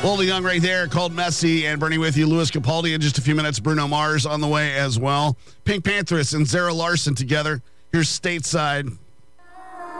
Oldie Young right there, called Messy, and Bernie with you. Louis Capaldi in just a few minutes. Bruno Mars on the way as well. Pink Panthers and Zara Larson together. Here's Stateside.